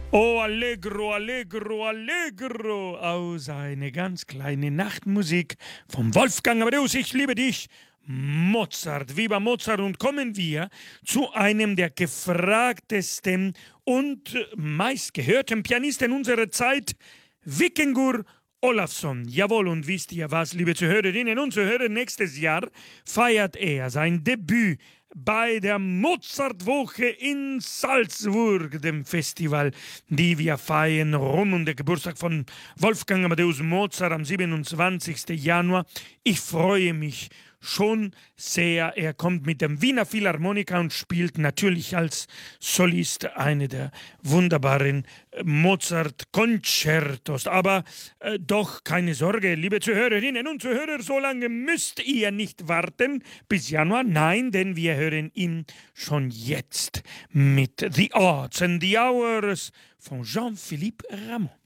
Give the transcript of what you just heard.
Oh, Allegro, Allegro, Allegro, aus eine ganz kleine Nachtmusik vom Wolfgang Amadeus, ich liebe dich, Mozart, viva Mozart. Und kommen wir zu einem der gefragtesten und meistgehörten Pianisten unserer Zeit, Vikingur Olafsson. Jawohl, und wisst ihr was, liebe Zuhörerinnen und Zuhörer, nächstes Jahr feiert er sein Debüt bei der Mozartwoche in Salzburg, dem Festival, die wir feiern, rund um den Geburtstag von Wolfgang Amadeus Mozart am 27. Januar. Ich freue mich schon sehr. Er kommt mit dem Wiener Philharmoniker und spielt natürlich als Solist eine der wunderbaren Mozart-Konzertos. Aber doch keine Sorge, liebe Zuhörerinnen und Zuhörer, so lange müsst ihr nicht warten bis Januar. Nein, denn wir hören ihn schon jetzt mit The Odds and the Hours von Jean-Philippe Rameau.